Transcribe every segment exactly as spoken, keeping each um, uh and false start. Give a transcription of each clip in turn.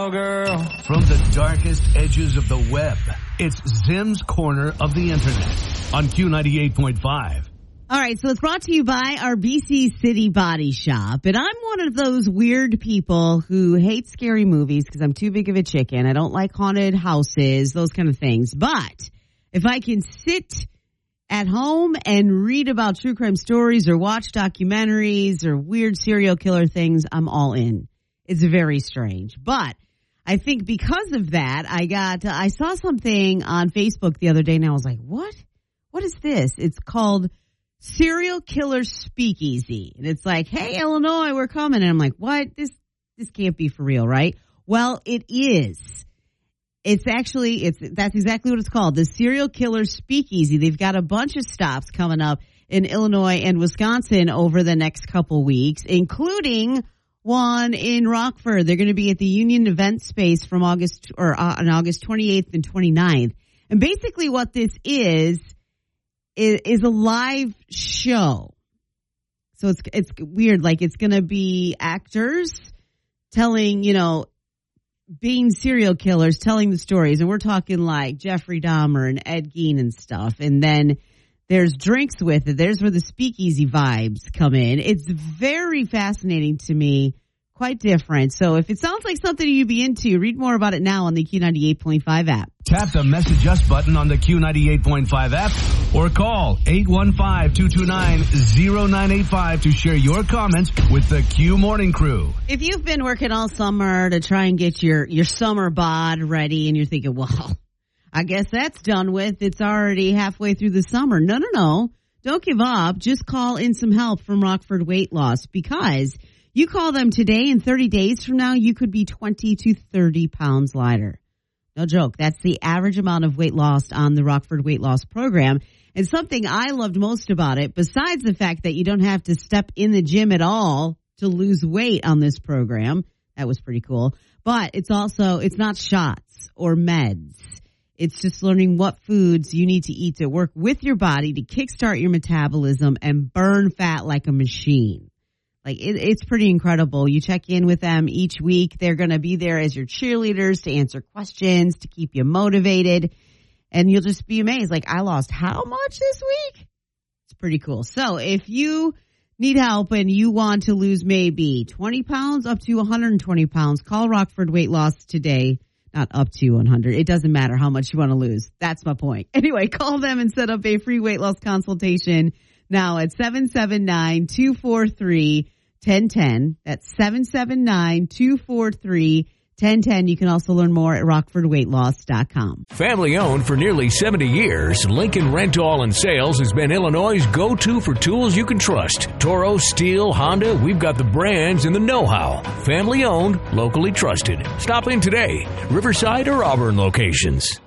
cowgirl. From the darkest edges of the web, it's Zim's Corner of the Internet on Q ninety-eight point five. All right, so it's brought to you by our B C City Body Shop. And I'm one of those weird people who hate scary movies because I'm too big of a chicken. I don't like haunted houses, those kind of things. But if I can sit at home and read about true crime stories or watch documentaries or weird serial killer things, I'm all in. It's very strange. But I think because of that, I got, I saw something on Facebook the other day and I was like, what? What is this? It's called Serial Killer Speakeasy. And it's like, hey, Illinois, we're coming. And I'm like, what? This, this can't be for real, right? Well, it is. It's actually, it's that's exactly what it's called, the Serial Killer Speakeasy. They've got a bunch of stops coming up in Illinois and Wisconsin over the next couple weeks, including one in Rockford. They're going to be at the Union Event Space from August or uh, on August twenty-eighth and twenty-ninth. And basically what this is, is, is a live show. So it's it's weird. Like it's going to be actors telling, you know, being serial killers, telling the stories. And we're talking like Jeffrey Dahmer and Ed Gein and stuff. And then there's drinks with it. There's where the speakeasy vibes come in. It's very fascinating to me. Quite different. So if it sounds like something you'd be into, read more about it now on the Q ninety-eight point five app. Tap the Message Us button on the Q ninety-eight point five app or call eight one five, two two nine, zero nine eight five to share your comments with the Q Morning Crew. If you've been working all summer to try and get your, your summer bod ready and you're thinking, well, I guess that's done with. It's already halfway through the summer. No, no, no. Don't give up. Just call in some help from Rockford Weight Loss, because you call them today and thirty days from now, you could be twenty to thirty pounds lighter. No joke. That's the average amount of weight lost on the Rockford Weight Loss program. And something I loved most about it, besides the fact that you don't have to step in the gym at all to lose weight on this program, that was pretty cool. But it's also, it's not shots or meds. It's just learning what foods you need to eat to work with your body to kickstart your metabolism and burn fat like a machine. Like, it, it's pretty incredible. You check in with them each week. They're going to be there as your cheerleaders to answer questions, to keep you motivated. And you'll just be amazed. Like, I lost how much this week? It's pretty cool. So if you need help and you want to lose maybe twenty pounds up to one hundred twenty pounds, call Rockford Weight Loss today. Not up to one hundred. It doesn't matter how much you want to lose. That's my point. Anyway, call them and set up a free weight loss consultation now at seven seven nine, two four three, one zero one zero. That's seven seven nine, two four three, one zero one zero. You can also learn more at rockford weight loss dot com. Family owned for nearly seventy years, Lincoln Rental and Sales has been Illinois' go-to for tools you can trust. Toro, Steel, Honda, we've got the brands and the know-how. Family owned, locally trusted. Stop in today. Riverside or Auburn locations.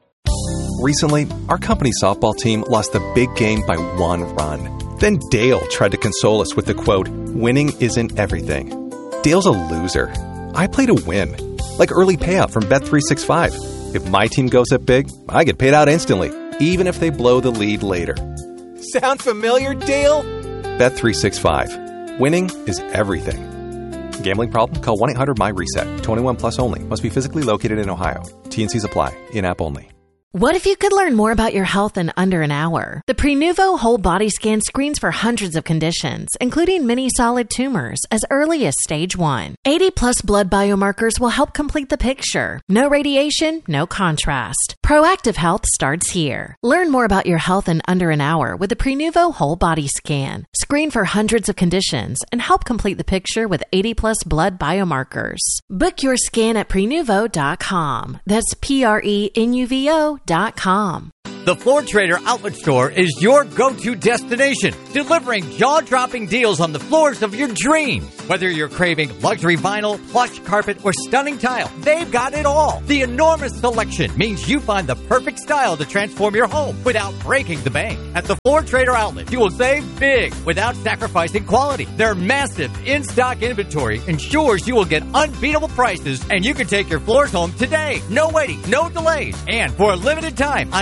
Recently, our company softball team lost the big game by one run. Then Dale tried to console us with the quote, "Winning isn't everything." Dale's a loser. I play to win. Like early payout from Bet three sixty-five. If my team goes up big, I get paid out instantly, even if they blow the lead later. Sound familiar, Dale? Bet three sixty-five. Winning is everything. Gambling problem? Call one eight hundred my reset. twenty-one plus only. Must be physically located in Ohio. T and C's apply. In-app only. What if you could learn more about your health in under an hour? The Prenuvo Whole Body Scan screens for hundreds of conditions, including many solid tumors, as early as stage one. eighty plus blood biomarkers will help complete the picture. No radiation, no contrast. Proactive health starts here. Learn more about your health in under an hour with the Prenuvo Whole Body Scan. Screen for hundreds of conditions and help complete the picture with eighty plus blood biomarkers. Book your scan at prenuvo dot com. That's P R E N U V O dot com. The Floor Trader Outlet Store is your go-to destination, delivering jaw-dropping deals on the floors of your dreams. Whether you're craving luxury vinyl, plush carpet, or stunning tile, they've got it all. The enormous selection means you find the perfect style to transform your home without breaking the bank. At the Floor Trader Outlet, you will save big without sacrificing quality. Their massive in-stock inventory ensures you will get unbeatable prices, and you can take your floors home today. No waiting, no delays, and for a limited time, on top of the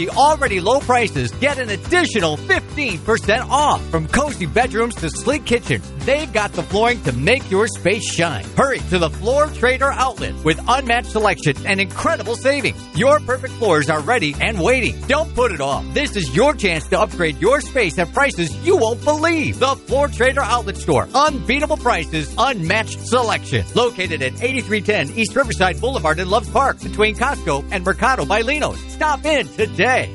the already low prices, get an additional fifteen percent off. From cozy bedrooms to sleek kitchens, they've got the flooring to make your space shine. Hurry to the Floor Trader outlet with unmatched selection and incredible savings. Your perfect floors are ready and waiting. Don't put it off. This is your chance to upgrade your space at prices you won't believe. The Floor Trader Outlet Store. Unbeatable prices, unmatched selection. Located at eighty-three ten East Riverside Boulevard in Love Park between Costco and Mercado by Lino's. Stop in today.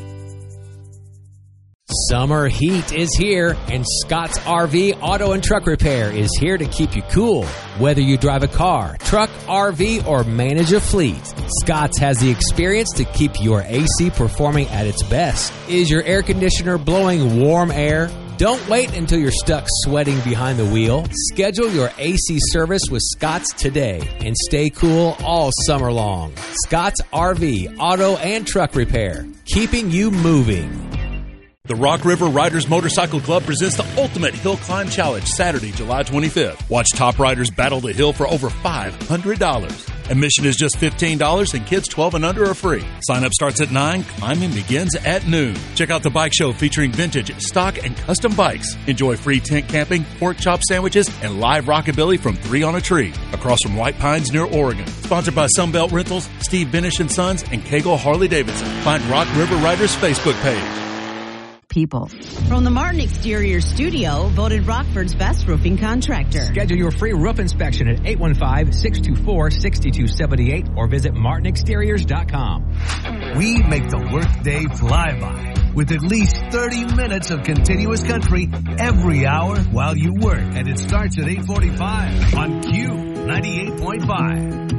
Summer heat is here, and Scott's R V Auto and Truck Repair is here to keep you cool. Whether you drive a car, truck, R V, or manage a fleet, Scott's has the experience to keep your A C performing at its best. Is your air conditioner blowing warm air? Don't wait until you're stuck sweating behind the wheel. Schedule your A C service with Scott's today and stay cool all summer long. Scott's R V Auto and Truck Repair, keeping you moving. The Rock River Riders Motorcycle Club presents the Ultimate Hill Climb Challenge Saturday, July twenty-fifth. Watch top riders battle the hill for over five hundred dollars. Admission is just fifteen dollars and kids twelve and under are free. Sign up starts at nine. Climbing begins at noon. Check out the bike show featuring vintage, stock, and custom bikes. Enjoy free tent camping, pork chop sandwiches, and live rockabilly from Three on a Tree across from White Pines near Oregon. Sponsored by Sunbelt Rentals, Steve Benish and Sons, and Kegel Harley Davidson. Find Rock River Riders Facebook page. People. From the Martin Exterior Studio, voted Rockford's best roofing contractor. Schedule your free roof inspection at eight one five, six two four, six two seven eight or visit martin exteriors dot com. We make the workday fly by with at least thirty minutes of continuous country every hour while you work. And it starts at eight forty-five on Q ninety-eight point five.